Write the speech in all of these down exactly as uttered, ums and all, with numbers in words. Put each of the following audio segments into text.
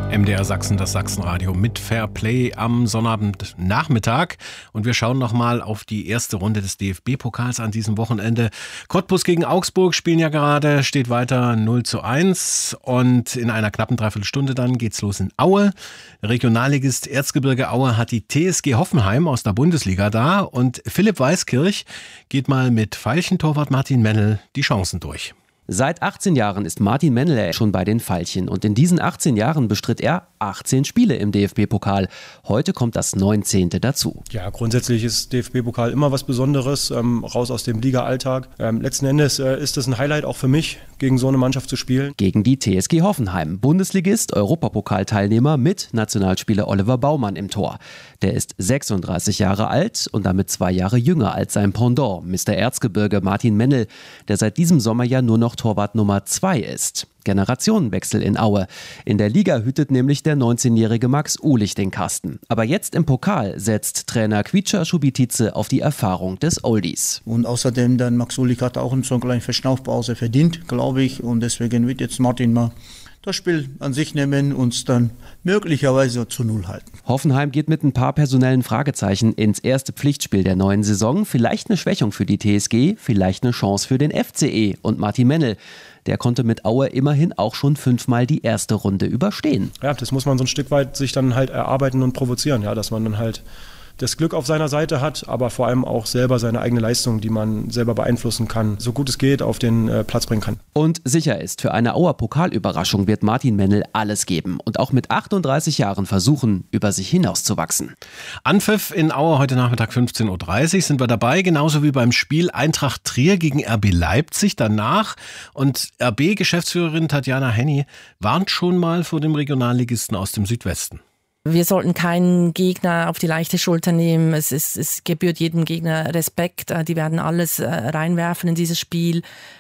M D R Sachsen, das Sachsenradio mit Fairplay am Sonnabendnachmittag. Und wir schauen nochmal auf die erste Runde des D F B-Pokals an diesem Wochenende. Cottbus gegen Augsburg spielen ja gerade, steht weiter null zu eins. Und in einer knappen Dreiviertelstunde dann geht's los in Aue. Regionalligist Erzgebirge Aue hat die T S G Hoffenheim aus der Bundesliga da. Und Philipp Weiskirch geht mal mit Veilchen-Torwart Martin Mennel die Chancen durch. Seit achtzehn Jahren ist Martin Mennel schon bei den Veilchen und in diesen achtzehn Jahren bestritt er achtzehn Spiele im D F B-Pokal. Heute kommt das neunzehnte dazu. Ja, grundsätzlich ist D F B-Pokal immer was Besonderes, ähm, raus aus dem Liga-Alltag. Ähm, letzten Endes äh, ist das ein Highlight auch für mich, gegen so eine Mannschaft zu spielen. Gegen die T S G Hoffenheim, Bundesligist, Europapokalteilnehmer mit Nationalspieler Oliver Baumann im Tor. Der ist sechsunddreißig Jahre alt und damit zwei Jahre jünger als sein Pendant, Mister Erzgebirge Martin Mennel, der seit diesem Sommer ja nur noch Torwart Nummer zwei ist. Generationenwechsel in Aue. In der Liga hütet nämlich der neunzehnjährige Max Uhlich den Kasten. Aber jetzt im Pokal setzt Trainer Kvicha Schubitice auf die Erfahrung des Oldies. Und außerdem, dann Max Uhlich hat auch so eine kleine Verschnaufpause verdient, glaube ich. Und deswegen wird jetzt Martin mal das Spiel an sich nehmen und uns dann möglicherweise zu Null halten. Hoffenheim geht mit ein paar personellen Fragezeichen ins erste Pflichtspiel der neuen Saison. Vielleicht eine Schwächung für die T S G, vielleicht eine Chance für den F C E und Martin Mennel. Der konnte mit Aue immerhin auch schon fünfmal die erste Runde überstehen. Ja, das muss man so ein Stück weit sich dann halt erarbeiten und provozieren, ja, dass man dann halt das Glück auf seiner Seite hat, aber vor allem auch selber seine eigene Leistung, die man selber beeinflussen kann, so gut es geht, auf den äh, Platz bringen kann. Und sicher ist, für eine Auer Pokalüberraschung wird Martin Mennel alles geben und auch mit achtunddreißig Jahren versuchen, über sich hinauszuwachsen. Anpfiff in Aue heute Nachmittag fünfzehn Uhr dreißig sind wir dabei, genauso wie beim Spiel Eintracht Trier gegen R B Leipzig danach. Und R B-Geschäftsführerin Tatjana Henny warnt schon mal vor dem Regionalligisten aus dem Südwesten. Wir sollten keinen Gegner auf die leichte Schulter nehmen. Es, ist, es gebührt jedem Gegner Respekt. Die werden alles reinwerfen in dieses Spiel.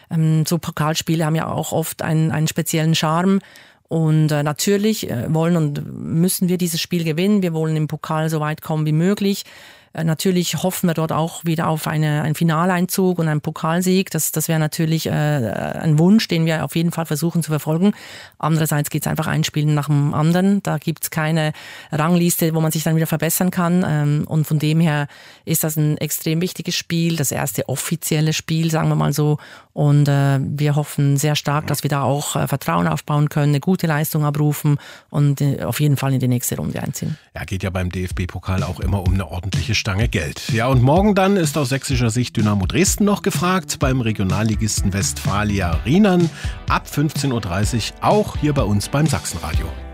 So Pokalspiele haben ja auch oft einen, einen speziellen Charme. Und natürlich wollen und müssen wir dieses Spiel gewinnen. Wir wollen im Pokal so weit kommen wie möglich. Natürlich hoffen wir dort auch wieder auf eine, einen Finaleinzug und einen Pokalsieg. Das, das wäre natürlich äh, ein Wunsch, den wir auf jeden Fall versuchen zu verfolgen. Andererseits geht es einfach ein Spiel nach dem anderen. Da gibt es keine Rangliste, wo man sich dann wieder verbessern kann. Ähm, und von dem her ist das ein extrem wichtiges Spiel, das erste offizielle Spiel, sagen wir mal so. Und äh, wir hoffen sehr stark, dass wir da auch äh, Vertrauen aufbauen können, eine gute Leistung abrufen und äh, auf jeden Fall in die nächste Runde einziehen. Ja, geht ja beim D F B-Pokal auch immer um eine ordentliche Stange Geld. Ja, und morgen dann ist aus sächsischer Sicht Dynamo Dresden noch gefragt, beim Regionalligisten Westfalia Rheinern ab fünfzehn Uhr dreißig, auch hier bei uns beim Sachsenradio.